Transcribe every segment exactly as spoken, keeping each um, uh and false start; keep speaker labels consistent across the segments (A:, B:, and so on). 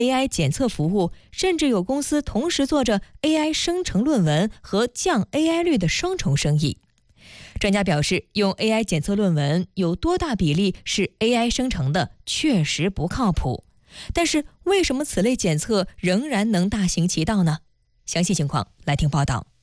A: A I 检测服务，甚至有公司同时做着 A I 生成论文和降 A I 率的双重生意。专家表示，用 A I 检测论文有多大比例是 A I 生成的，确实不靠谱。但是，为什么此类检测仍然能大行其道呢？详细情况来听报道。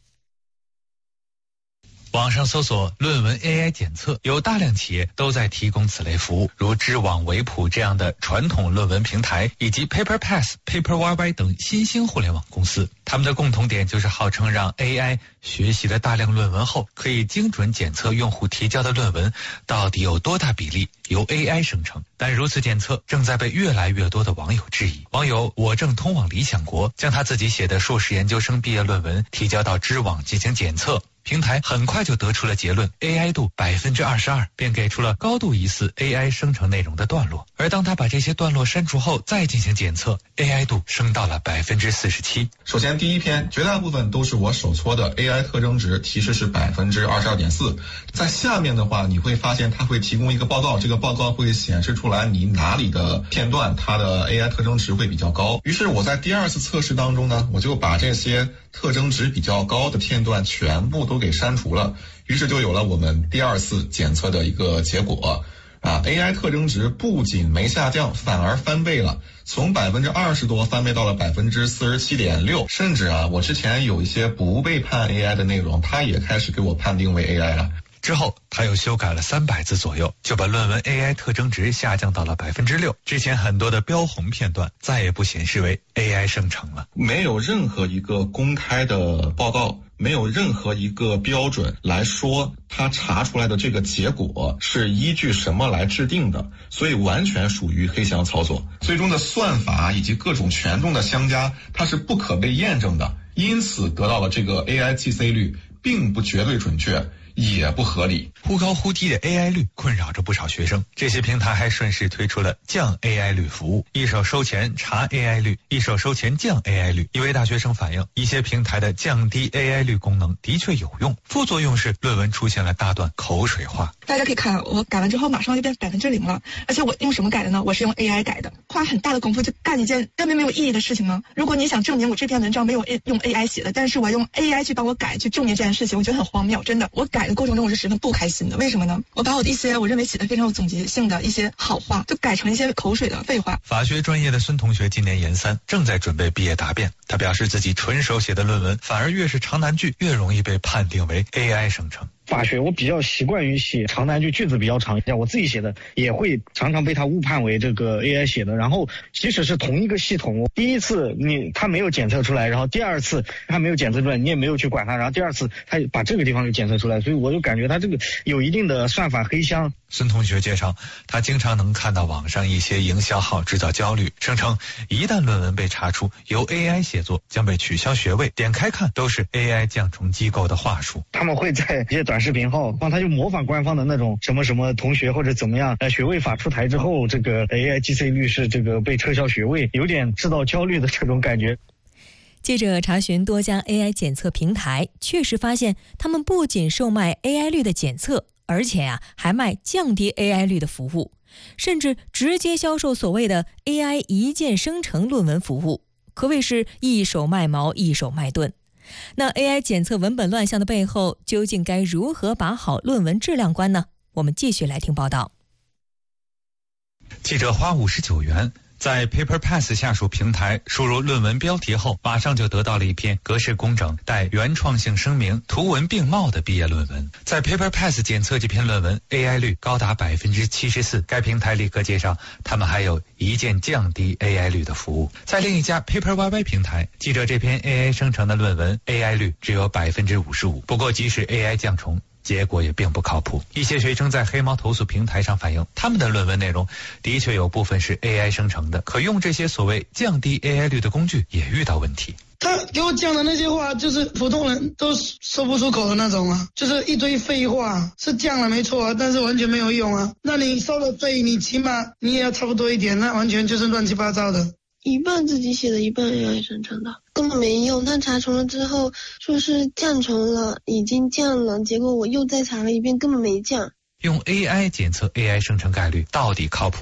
B: 网上搜索论文 A I 检测，有大量企业都在提供此类服务，如知网、维普这样的传统论文平台，以及 PaperPass、PaperYY 等新兴互联网公司。他们的共同点就是号称让 A I 学习了大量论文后，可以精准检测用户提交的论文到底有多大比例由 A I 生成。但如此检测正在被越来越多的网友质疑。网友我正通往理想国将他自己写的硕士研究生毕业论文提交到知网进行检测，平台很快就得出了结论 A I 度 百分之二十二， 便给出了高度疑似 A I 生成内容的段落。而当他把这些段落删除后再进行检测， A I 度升到了 百分之四十七。
C: 首先第一篇绝大部分都是我手搓的 A I 特征值，提示是 百分之二十二点四。 在下面的话你会发现它会提供一个报告，这个报告会显示出来你哪里的片段它的 A I 特征值会比较高。于是我在第二次测试当中呢，我就把这些特征值比较高的片段全部都给删除了，于是就有了我们第二次检测的一个结果啊 ，A I 特征值不仅没下降，反而翻倍了，从百分之二十多翻倍到了百分之四十七点六，甚至啊，我之前有一些不被判 A I 的内容，它也开始给我判定为 A I 了。
B: 之后他又修改了三百字左右，就把论文 A I 特征值下降到了 百分之六。 之前很多的标红片段再也不显示为 A I 生成了。
C: 没有任何一个公开的报告，没有任何一个标准来说他查出来的这个结果是依据什么来制定的，所以完全属于黑箱操作。最终的算法以及各种权重的相加，它是不可被验证的，因此得到了这个 A I G C 率并不绝对准确，也不合理。
B: 忽高忽低的 A I 率困扰着不少学生，这些平台还顺势推出了降 A I 率服务，一手收钱查 A I 率，一手收钱降 A I 率。一位大学生反映，一些平台的降低 A I 率功能的确有用，副作用是论文出现了大段口水话。
D: 大家可以看，我改完之后马上就变百分之零了，而且我用什么改的呢？我是用 A I 改的，花很大的功夫就干一件根本没有意义的事情吗？如果你想证明我这篇文章没有用 A I 写的，但是我用 A I 去帮我改，去证明这件事情，我觉得很荒谬。真的，我改的过程中我是十分不开心的。为什么呢？我把我的一些我认为写的非常有总结性的一些好话，就改成一些口水的废话。
B: 法学专业的孙同学今年研三，正在准备毕业答辩。他表示自己纯手写的论文，反而越是长难句，越容易被判定为 A I 生成。
E: 法学我比较习惯于写长难句，句子比较长，我自己写的也会常常被他误判为这个 A I 写的。然后即使是同一个系统，第一次你他没有检测出来，然后第二次他没有检测出来，你也没有去管他，然后第二次他把这个地方给检测出来，所以我就感觉他这个有一定的算法黑箱。
B: 孙同学介绍，他经常能看到网上一些营销号制造焦虑，声称一旦论文被查出由 A I 写作，将被取消学位，点开看都是 A I 降重机构的话术。
E: 他们会在一些短视频号帮他就模仿官方的那种什么什么同学或者怎么样，呃，学位法出台之后，这个 A I G C 率是这个被撤销学位，有点制造焦虑的这种感觉。
A: 记者查询多家 A I 检测平台，确实发现他们不仅售卖 A I 率的检测，而且啊还卖降低 A I 率的服务，甚至直接销售所谓的 A I 一键生成论文服务，可谓是一手卖矛一手卖盾。那 A I 检测文本乱象的背后，究竟该如何把好论文质量关呢？我们继续来听报道。
B: 记者花五十九元在 PaperPass 下属平台输入论文标题后，马上就得到了一篇格式工整、带原创性声明、图文并茂的毕业论文。在 PaperPass 检测这篇论文 A I 率高达 百分之七十四， 该平台立刻介绍他们还有一键降低 A I 率的服务。在另一家 PaperYY 平台，记者这篇 A I 生成的论文 A I 率只有 百分之五十五， 不过即使 A I 降重，结果也并不靠谱。一些学生在黑猫投诉平台上反映，他们的论文内容的确有部分是 A I 生成的，可用这些所谓降低 A I 率的工具也遇到问题。
F: 他给我讲的那些话，就是普通人都说不出口的那种啊，就是一堆废话，是降了没错啊，但是完全没有用啊。那你收了费，你起码你也要差不多一点，那完全就是乱七八糟的。
G: 一半自己写的，一半 A I 生成的，根本没用。他查重了之后说是降重了，已经降了，结果我又再查了一遍，根本没降。
B: 用 A I 检测 A I 生成概率到底靠谱吗？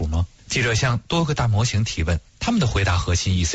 B: 记者向多个大模型提问，他们的回答核心意思